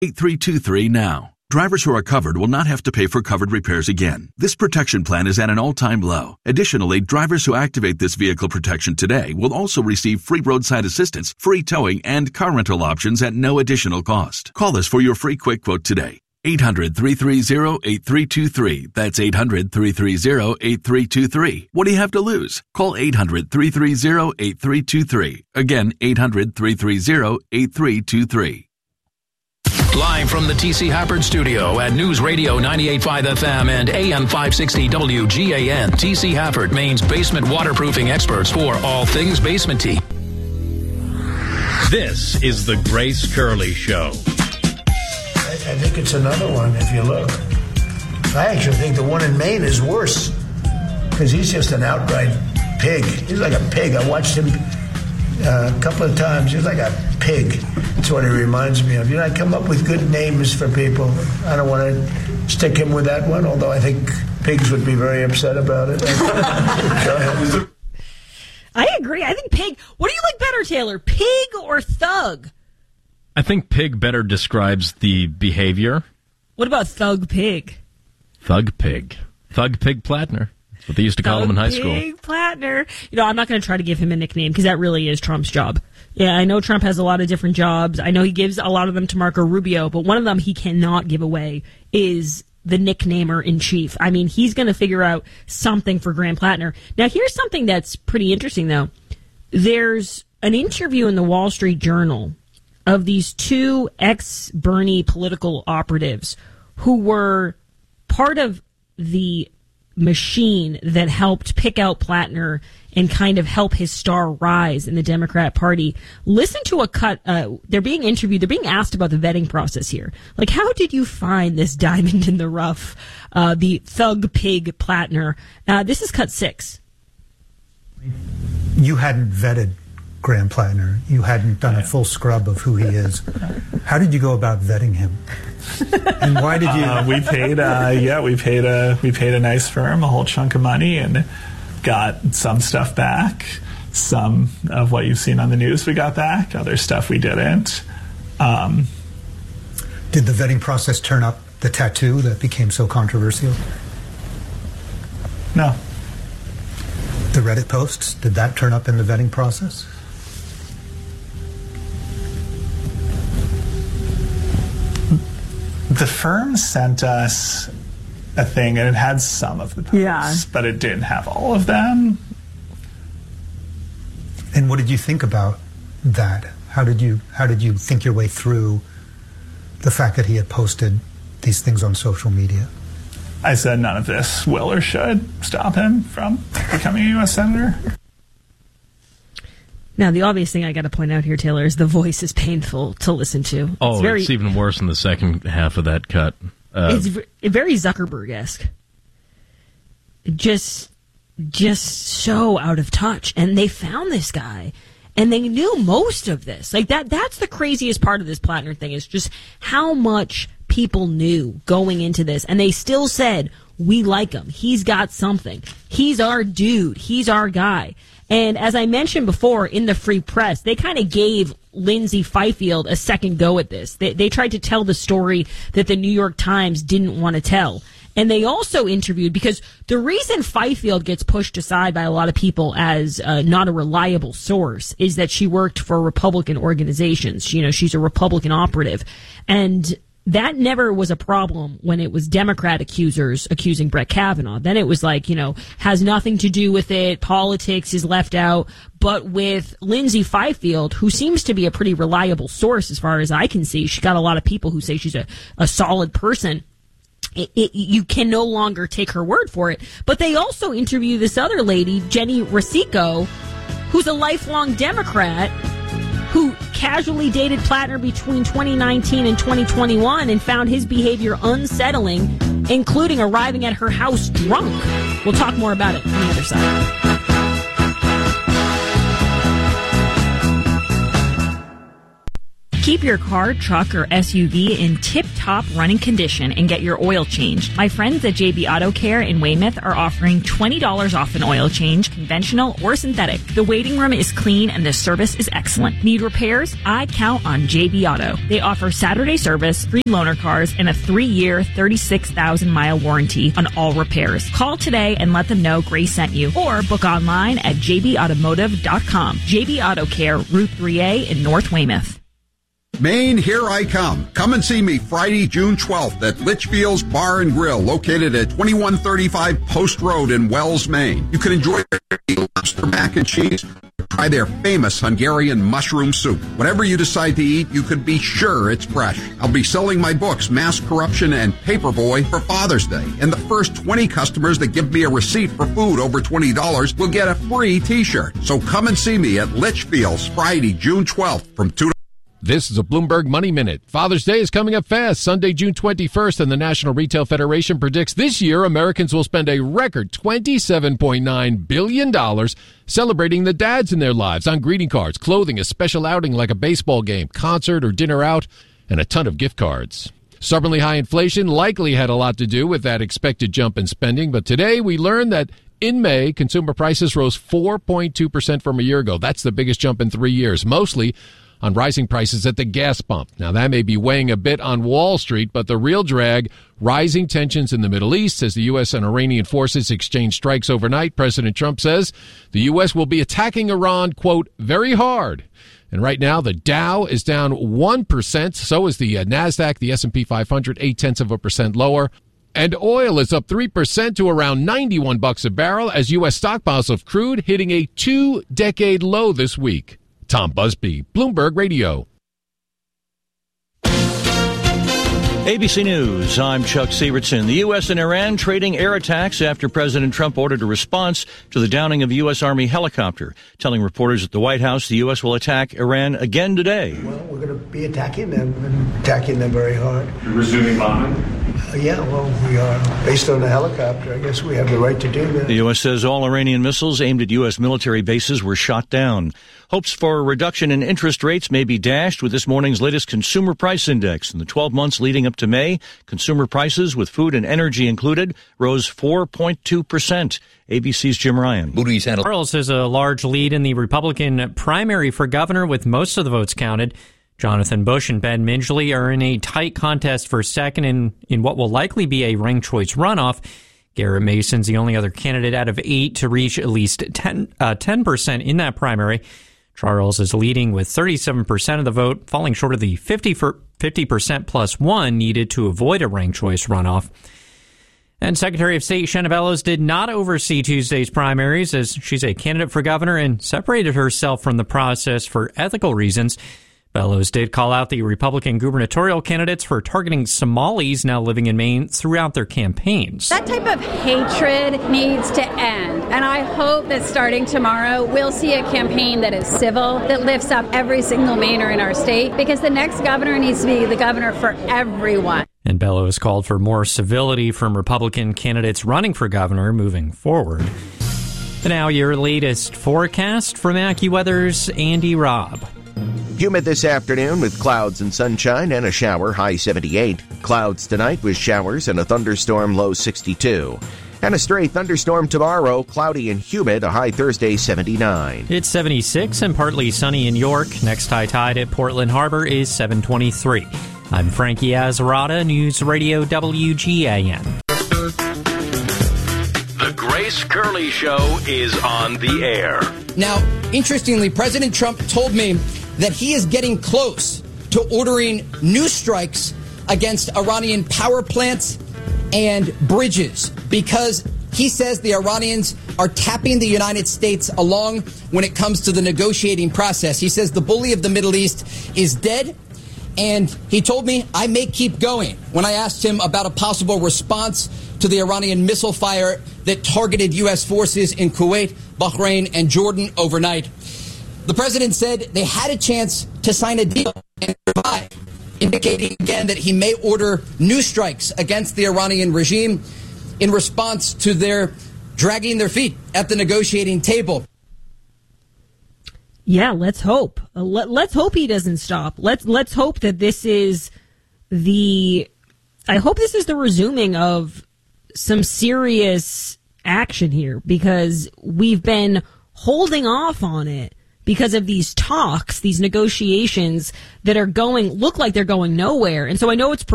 8323 now. Drivers who are covered will not have to pay for covered repairs again. This protection plan is at an all-time low. Additionally, drivers who activate this vehicle protection today will also receive free roadside assistance, free towing, and car rental options at no additional cost. Call us for your free quick quote today. 800-330-8323. That's 800-330-8323. What do you have to lose? Call 800-330-8323. Again, 800-330-8323. Live from the T.C. Hafford Studio at News Radio 98.5 FM and AM 560 WGAN. T.C. Hafford, Maine's basement waterproofing experts for all things basementy. This is the Grace Curley Show. I think it's another one, if you look. I actually think the one in Maine is worse because he's just an outright pig. He's like a pig. I watched him a couple of times. He's like a pig. That's what he reminds me of. You know, I come up with good names for people. I don't want to stick him with that one, although I think pigs would be very upset about it. Go ahead. I agree. I think pig. What do you like better, Taylor? Pig or thug? I think pig better describes the behavior. What about thug pig? Thug pig. Thug pig Plattner. That's what they used to call him in high school. Pig Plattner. You know, I'm not going to try to give him a nickname because that really is Trump's job. Yeah, I know Trump has a lot of different jobs. I know he gives a lot of them to Marco Rubio, but one of them he cannot give away is the nicknamer in chief. I mean, he's going to figure out something for Graham Plattner. Now, here's something that's pretty interesting, though. There's an interview in the Wall Street Journal of these two ex-Bernie political operatives who were part of the machine that helped pick out Plattner and kind of help his star rise in the Democrat Party. Listen to a cut. They're being interviewed. They're being asked about the vetting process here. Like, how did you find this diamond in the rough, the thug pig Plattner? This is cut 6. You hadn't vetted Graham Plattner. You hadn't done a full scrub of who he is. How did you go about vetting him? And why did you? We paid a nice firm a whole chunk of money and got some stuff back. Some of what you've seen on the news we got back. Other stuff we didn't. Did the vetting process turn up the tattoo that became so controversial? No. The Reddit posts, did that turn up in the vetting process? The firm sent us a thing, and it had some of the posts, but it didn't have all of them. And what did you think about that? How did you think your way through the fact that he had posted these things on social media? I said none of this will or should stop him from becoming a U.S. Senator. Now, the obvious thing I got to point out here, Taylor, is the voice is painful to listen to. It's even worse in the second half of that cut. It's very Zuckerberg-esque. Just so out of touch. And they found this guy, and they knew most of this. Like, that's the craziest part of this Plattner thing, is just how much people knew going into this. And they still said, we like him. He's got something. He's our dude. He's our guy. And as I mentioned before, in the Free Press, they kind of gave Lindsay Fifield a second go at this. They tried to tell the story that the New York Times didn't want to tell. And they also interviewed, because the reason Fifield gets pushed aside by a lot of people as not a reliable source is that she worked for Republican organizations. You know, she's a Republican operative. And that never was a problem when it was Democrat accusers accusing Brett Kavanaugh. Then it was like, you know, has nothing to do with it. Politics is left out. But with Lindsay Fifield, who seems to be a pretty reliable source as far as I can see, she's got a lot of people who say she's a solid person. You can no longer take her word for it. But they also interview this other lady, Jenny Rosico, who's a lifelong Democrat, who casually dated Plattner between 2019 and 2021 and found his behavior unsettling, including arriving at her house drunk. We'll talk more about it on the other side. Keep your car, truck, or SUV in tip-top running condition and get your oil changed. My friends at JB Auto Care in Weymouth are offering $20 off an oil change, conventional or synthetic. The waiting room is clean and the service is excellent. Need repairs? I count on JB Auto. They offer Saturday service, free loaner cars, and a 3-year, 36,000-mile warranty on all repairs. Call today and let them know Grace sent you, or book online at jbautomotive.com. JB Auto Care, Route 3A in North Weymouth. Maine, here I come. Come and see me Friday, June 12th at Litchfield's Bar and Grill, located at 2135 Post Road in Wells, Maine. You can enjoy lobster mac and cheese, or try their famous Hungarian mushroom soup. Whatever you decide to eat, you can be sure it's fresh. I'll be selling my books, Mass Corruption and Paperboy, for Father's Day. And the first 20 customers that give me a receipt for food over $20 will get a free t-shirt. So come and see me at Litchfield's Friday, June 12th from 2 to... This is a Bloomberg Money Minute. Father's Day is coming up fast, Sunday, June 21st, and the National Retail Federation predicts this year Americans will spend a record $27.9 billion celebrating the dads in their lives on greeting cards, clothing, a special outing like a baseball game, concert, or dinner out, and a ton of gift cards. Stubbornly high inflation likely had a lot to do with that expected jump in spending, but today we learned that in May, consumer prices rose 4.2% from a year ago. That's the biggest jump in 3 years, mostly on rising prices at the gas pump. Now, that may be weighing a bit on Wall Street, but the real drag, rising tensions in the Middle East as the U.S. and Iranian forces exchange strikes overnight. President Trump says the U.S. will be attacking Iran, quote, very hard. And right now, the Dow is down 1%. So is the NASDAQ, the S&P 500, 0.8% lower. And oil is up 3% to around $91 a barrel as U.S. stockpiles of crude hitting a 2-decade low this week. Tom Busby, Bloomberg Radio. ABC News, I'm Chuck Sievertson. The U.S. and Iran trading air attacks after President Trump ordered a response to the downing of a U.S. Army helicopter, telling reporters at the White House the U.S. will attack Iran again today. Well, we're going to be attacking them very hard. You're resuming bombing? Yeah, well, we are. Based on the helicopter, I guess we have the right to do that. The U.S. says all Iranian missiles aimed at U.S. military bases were shot down. Hopes for a reduction in interest rates may be dashed with this morning's latest consumer price index. In the 12 months leading up to May, consumer prices, with food and energy included, rose 4.2%. ABC's Jim Ryan. Moody's Charles has a large lead in the Republican primary for governor with most of the votes counted. Jonathan Bush and Ben Midgley are in a tight contest for second in what will likely be a ranked choice runoff. Garrett Mason's the only other candidate out of 8 to reach at least 10% in that primary. Charles is leading with 37% of the vote, falling short of the 50% plus 1 needed to avoid a ranked choice runoff. And Secretary of State Shenna Bellows did not oversee Tuesday's primaries as she's a candidate for governor and separated herself from the process for ethical reasons. Bellows did call out the Republican gubernatorial candidates for targeting Somalis now living in Maine throughout their campaigns. That type of hatred needs to end. And I hope that starting tomorrow, we'll see a campaign that is civil, that lifts up every single Mainer in our state, because the next governor needs to be the governor for everyone. And Bellows called for more civility from Republican candidates running for governor moving forward. And now your latest forecast from AccuWeather's Andy Robb. Humid this afternoon with clouds and sunshine and a shower, high 78. Clouds tonight with showers and a thunderstorm, low 62. And a stray thunderstorm tomorrow, cloudy and humid, a high Thursday, 79. It's 76 and partly sunny in York. Next high tide at Portland Harbor is 723. I'm Frankie Azarata, News Radio WGAN. The Grace Curley Show is on the air. Now, interestingly, President Trump told me that he is getting close to ordering new strikes against Iranian power plants and bridges because he says the Iranians are tapping the United States along when it comes to the negotiating process. He says the bully of the Middle East is dead, and he told me I may keep going when I asked him about a possible response to the Iranian missile fire that targeted U.S. forces in Kuwait, Bahrain, and Jordan overnight. The president said they had a chance to sign a deal and survive, indicating again that he may order new strikes against the Iranian regime in response to their dragging their feet at the negotiating table. Yeah, let's hope. Let's hope he doesn't stop. Let's hope that this is the resuming of some serious action here, because we've been holding off on it because of these talks, these negotiations that look like they're going nowhere. And so I know it's